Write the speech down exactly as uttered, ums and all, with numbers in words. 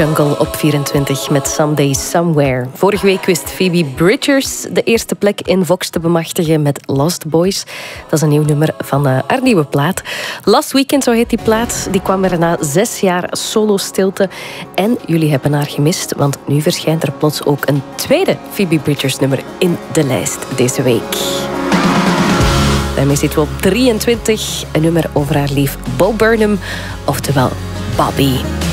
Jungle op vierentwintig met Someday Somewhere. Vorige week wist Phoebe Bridgers de eerste plek in Vox te bemachtigen met Lost Boys. Dat is een nieuw nummer van uh, haar nieuwe plaat. Last Weekend, zo heet die plaat. Die kwam er na zes jaar solo-stilte. En jullie hebben haar gemist, want nu verschijnt er plots ook een tweede Phoebe Bridgers nummer in de lijst deze week. Daarmee zitten we op drieëntwintig. Een nummer over haar lief Bo Burnham, oftewel Bobby.